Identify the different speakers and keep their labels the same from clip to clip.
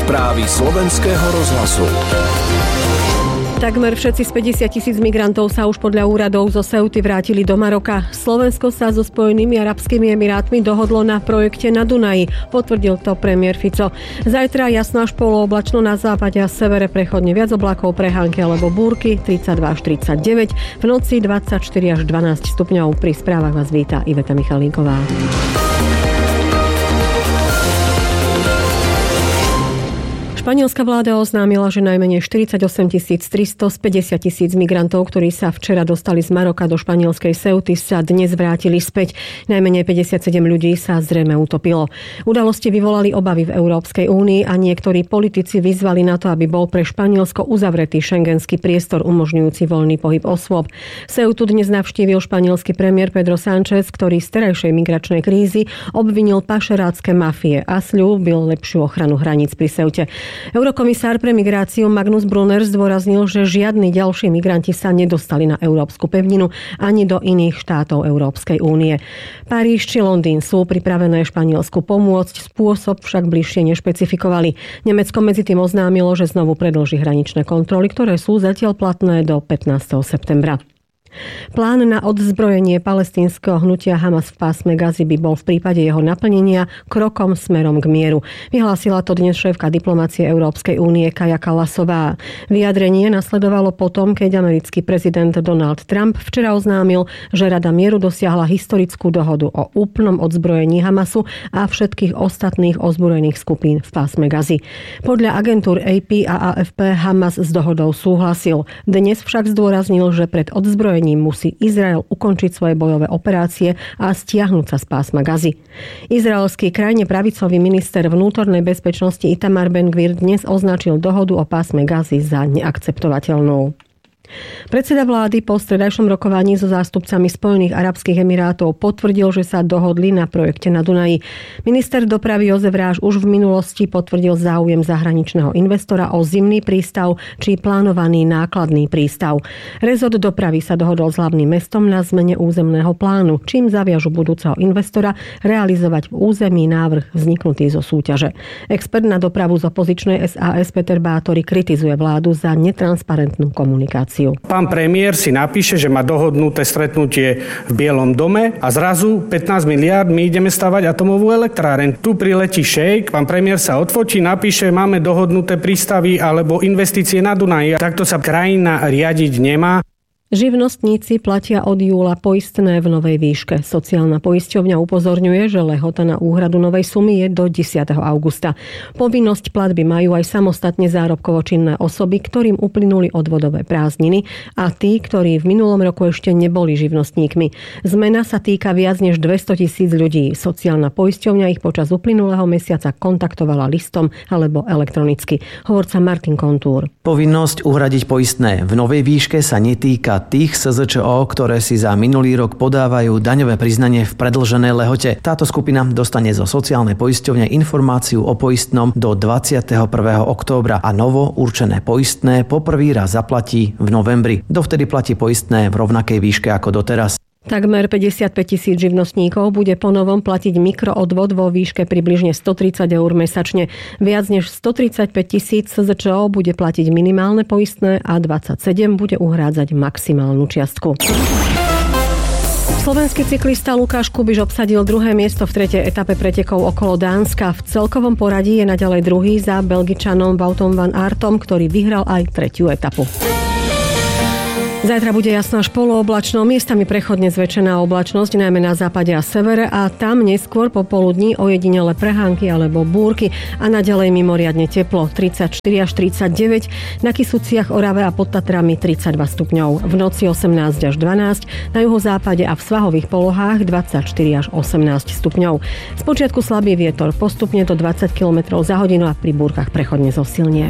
Speaker 1: Správy slovenského rozhlasu.
Speaker 2: Takmer všetci z 50 000 migrantov sa už podľa úradov zo Ceuty vrátili do Maroka. Slovensko sa so Spojenými arabskými emirátmi dohodlo na projekte na Dunaji. Potvrdil to premiér Fico. Zajtra jasno až polooblačno, na západe a severe prechodne viac oblakov, prehánky alebo búrky, 32 až 39. V noci 24 až 12 stupňov. Pri správach vás víta Iveta Michalíková. Španielská vláda oznámila, že najmenej 48 300 z 50 000 migrantov, ktorí sa včera dostali z Maroka do španielskej Ceuty, sa dnes vrátili späť. Najmenej 57 ľudí sa zrejme utopilo. Udalosti vyvolali obavy v Európskej únii a niektorí politici vyzvali na to, aby bol pre Španielsko uzavretý šengenský priestor umožňujúci voľný pohyb osôb. Ceutu dnes navštívil španielský premiér Pedro Sánchez, ktorý z terajšej migračnej krízy obvinil pašerácke mafie a sľúbil lepšiu ochranu hraníc pri Ceute. Eurokomisár pre migráciu Magnus Brunner zdôraznil, že žiadni ďalší migranti sa nedostali na európsku pevninu ani do iných štátov Európskej únie. Paríž či Londýn sú pripravené Španielsku pomôcť, spôsob však bližšie nešpecifikovali. Nemecko medzi tým oznámilo, že znovu predĺži hraničné kontroly, ktoré sú zatiaľ platné do 15. septembra. Plán na odzbrojenie palestínskeho hnutia Hamas v pásme Gazy by bol v prípade jeho naplnenia krokom smerom k mieru. Vyhlásila to dnes šéfka diplomácie Európskej únie Kaja Kallasová. Vyjadrenie nasledovalo potom, keď americký prezident Donald Trump včera oznámil, že Rada mieru dosiahla historickú dohodu o úplnom odzbrojení Hamasu a všetkých ostatných ozbrojených skupín v pásme Gazy. Podľa agentúr AP a AFP Hamas s dohodou súhlasil. Dnes však zdôraznil, že pred odzbrojením musí Izrael ukončiť svoje bojové operácie a stiahnuť sa z pásma Gazy. Izraelský krajne pravicový minister vnútornej bezpečnosti Itamar Ben-Gvir dnes označil dohodu o pásme Gazy za neakceptovateľnú. Predseda vlády po stredajšom rokovaní so zástupcami Spojených arabských emirátov potvrdil, že sa dohodli na projekte na Dunaji. Minister dopravy Jozef Ráš už v minulosti potvrdil záujem zahraničného investora o zimný prístav či plánovaný nákladný prístav. Rezort dopravy sa dohodol s hlavným mestom na zmene územného plánu, čím zaviažu budúceho investora realizovať v území návrh vzniknutý zo súťaže. Expert na dopravu z opozičnej SAS Peter Bátori kritizuje vládu za netransparentnú komunikáciu.
Speaker 3: Pán premiér si napíše, že má dohodnuté stretnutie v Bielom dome a zrazu 15 miliárd my ideme stavať atomovú elektráreň. Tu priletí šejk, pán premiér sa odfočí, napíše, máme dohodnuté prístavy alebo investície na Dunaji. Takto sa krajina riadiť nemá.
Speaker 2: Živnostníci platia od júla poistné v novej výške. Sociálna poisťovňa upozorňuje, že lehota na úhradu novej sumy je do 10. augusta. Povinnosť platby majú aj samostatne zárobkovo činné osoby, ktorým uplynuli odvodové prázdniny a tí, ktorí v minulom roku ešte neboli živnostníkmi. Zmena sa týka viac než 200 000 ľudí. Sociálna poisťovňa ich počas uplynulého mesiaca kontaktovala listom alebo elektronicky. Hovorca Martin Kontúr.
Speaker 4: Povinnosť uhradiť poistné v novej výške sa netýka tých SZČO, ktoré si za minulý rok podávajú daňové priznanie v predĺženej lehote. Táto skupina dostane zo sociálnej poisťovne informáciu o poistnom do 21. októbra a novo určené poistné poprvý raz zaplatí v novembri. Dovtedy platí poistné v rovnakej výške ako doteraz.
Speaker 2: Takmer 55 000 živnostníkov bude ponovom platiť mikroodvod vo výške približne 130 eur mesačne. Viac než 135 000 SZČO bude platiť minimálne poistné a 27 bude uhrádzať maximálnu čiastku. Slovenský cyklista Lukáš Kubiš obsadil druhé miesto v tretej etape pretekov okolo Dánska. V celkovom poradí je naďalej druhý za Belgičanom Woutom van Aertom, ktorý vyhral aj tretiu etapu. Zajtra bude jasno až polooblačno, miestami prechodne zväčšená oblačnosť, najmä na západe a severe a tam neskôr popoludní ojedinele prehánky alebo búrky a naďalej mimoriadne teplo 34 až 39, na Kysuciach, Orave a pod Tatrami 32 stupňov, v noci 18 až 12, na juhozápade a v svahových polohách 24 až 18 stupňov. Spočiatku slabý vietor, postupne do 20 km za hodinu a pri búrkach prechodne zosilnie.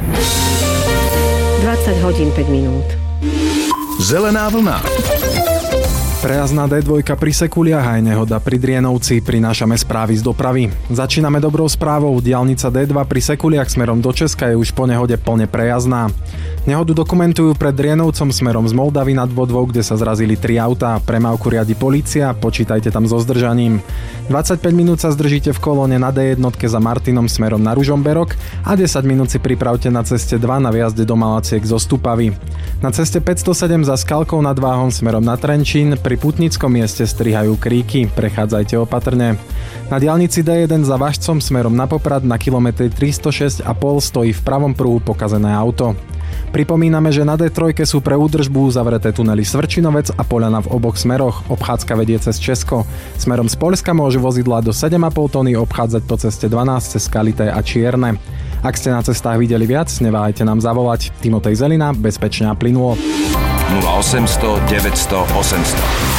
Speaker 2: 20 hodín 5 minút.
Speaker 1: Zelená vlna.
Speaker 5: Prejazd na D2 pri Sekuliach aj nehoda pri Drienovci, prinášame správy z dopravy. Začíname dobrou správou, diaľnica D2 pri Sekuliach smerom do Česka je už po nehode plne prejazdná. Nehodu dokumentujú pred Drienovcom smerom z Moldavy nad Bodvou, kde sa zrazili 3 autá. Premávku riadi polícia, počítajte tam so zdržaním. 25 minút sa zdržíte v kolóne na D1 za Martinom smerom na Ružomberok a 10 minút si pripravte na ceste 2 na viazde do Malaciek zo Stupavy. Na ceste 507 za Skalkou nad Váhom smerom na Trenčín pri Putnickom mieste strihajú kríky, prechádzajte opatrne. Na diaľnici D1 za Važcom smerom na Poprad na kilometri 306,5 stojí v pravom pruhu pokazené auto. Pripomíname, že na D3 sú pre údržbu zavreté tunely Svrčinovec a Poľana v oboch smeroch. Obchádzka vedie cez Česko. Smerom z Poľska môžu vozidlá do 7,5 tony obchádzať po ceste 12 cez Skalité a Čierne. Ak ste na cestách videli viac, neváhajte nám zavolať. Timotej Zelina, bezpečne a plynulo.
Speaker 1: 0800 900 800.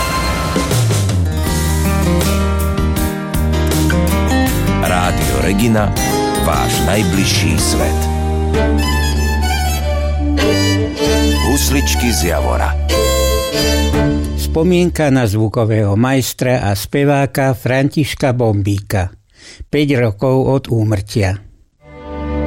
Speaker 1: Rádio Regina, váš najbližší svet. Husličky z Javora.
Speaker 6: Spomienka na zvukového majstra a speváka Františka Bombíka. 5 rokov od úmrtia.